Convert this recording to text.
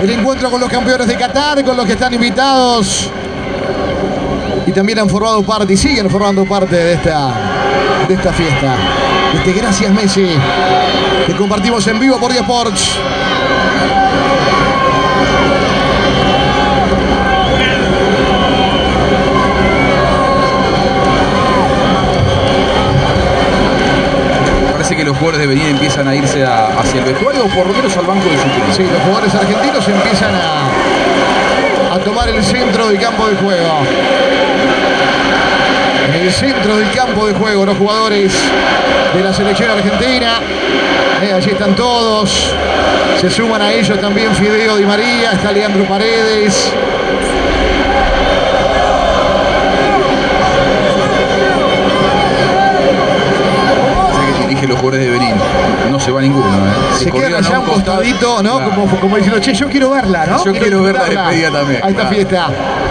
el encuentro con los campeones de Qatar, con los que están invitados. Y también han formado parte y siguen formando parte de esta fiesta. Gracias Messi, que compartimos en vivo por eSports. Parece que los jugadores de Benín empiezan a irse hacia el vestuario o por lo menos al banco de suplentes. Sí, los jugadores argentinos empiezan a tomar el centro del campo de juego. En el centro del campo de juego, los jugadores de la selección argentina. Allí están todos. Se suman a ellos también Fideo Di María, está Leandro Paredes. Dije los jugadores de Benín, no se va ninguno. Se quedan allá un costadito, ¿no? Claro. Como diciendo, che, yo quiero verla, ¿no? Yo quiero ver la despedida también. A esta fiesta.